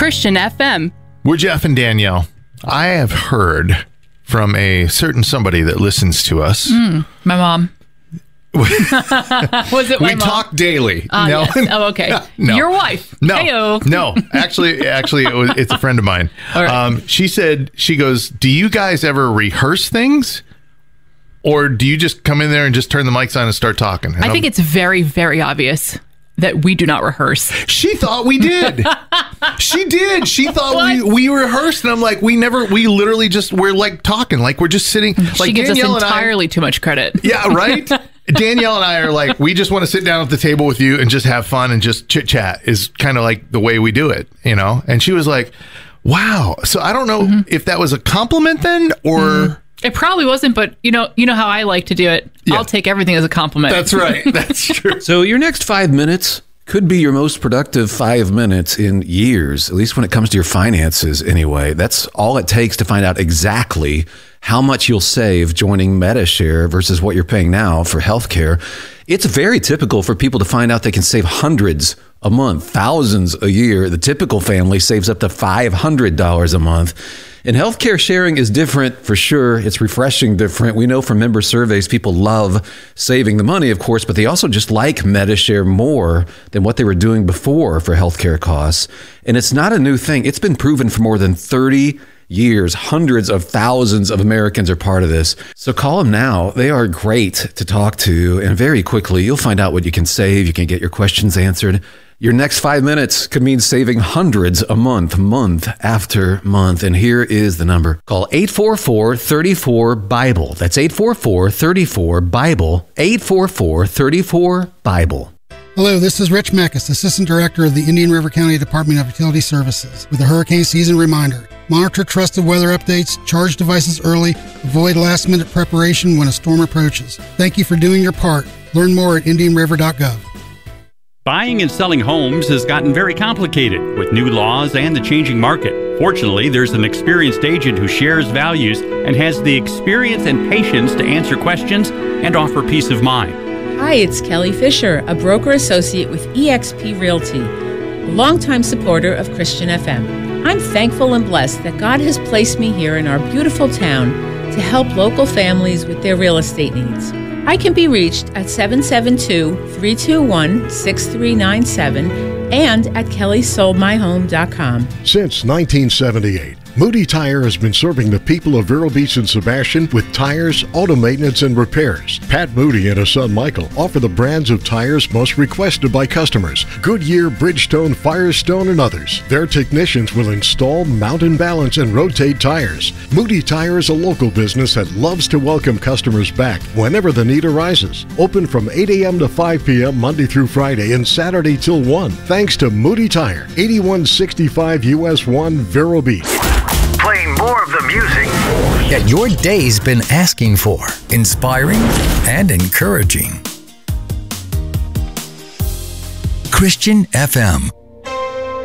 Christian FM. We're Jeff and Danielle. I have heard from a certain somebody that listens to us. My mom. Was it my we mom? Talk daily. No. Yes. Oh, okay. No. Your wife. No. Hey-o. No. Actually, it's a friend of mine. All right. She said, she goes, do you guys ever rehearse things? Or do you just come in there and just turn the mics on and start talking? And I think it's very, very obvious that we do not rehearse. She thought we did. She did. She thought we rehearsed. And I'm like, we literally just, we're like talking. Like we're just sitting. Like she gives Danielle us entirely too much credit. Yeah, right? Danielle and I are like, we just want to sit down at the table with you and just have fun and just chit chat is kind of like the way we do it, you know? And she was like, wow. So I don't know if that was a compliment then or... It probably wasn't, but you know how I like to do it. Yeah. I'll take everything as a compliment. That's right. That's true. So your next 5 minutes could be your most productive 5 minutes in years, at least when it comes to your finances anyway. That's all it takes to find out exactly how much you'll save joining MediShare versus what you're paying now for healthcare. It's very typical for people to find out they can save hundreds a month, thousands a year. The typical family saves up to $500 a month. And healthcare sharing is different for sure. It's refreshing different. We know from member surveys, people love saving the money, of course, but they also just like MediShare more than what they were doing before for healthcare costs. And it's not a new thing. It's been proven for more than 30 years. Hundreds of thousands of Americans are part of this. So call them now. They are great to talk to. And very quickly, you'll find out what you can save. You can get your questions answered. Your next 5 minutes could mean saving hundreds a month, month after month. And here is the number. Call 844-34-BIBLE. That's 844-34-BIBLE. 844-34-BIBLE. Hello, this is Rich Meckes, Assistant Director of the Indian River County Department of Utility Services, with a hurricane season reminder. Monitor trusted weather updates, charge devices early, avoid last-minute preparation when a storm approaches. Thank you for doing your part. Learn more at indianriver.gov. Buying and selling homes has gotten very complicated with new laws and the changing market. Fortunately, there's an experienced agent who shares values and has the experience and patience to answer questions and offer peace of mind. Hi, it's Kelly Fisher, a broker associate with eXp Realty, a longtime supporter of Christian FM. I'm thankful and blessed that God has placed me here in our beautiful town to help local families with their real estate needs. I can be reached at 772-321-6397 and at kellysoldmyhome.com. Since 1978, Moody Tire has been serving the people of Vero Beach and Sebastian with tires, auto maintenance, and repairs. Pat Moody and his son Michael offer the brands of tires most requested by customers: Goodyear, Bridgestone, Firestone, and others. Their technicians will install, mount and balance, and rotate tires. Moody Tire is a local business that loves to welcome customers back whenever the need arises. Open from 8 a.m. to 5 p.m. Monday through Friday and Saturday till 1. Thanks to Moody Tire, 8165 US 1, Vero Beach. Playing more of the music that your day's been asking for. Inspiring and encouraging. Christian FM.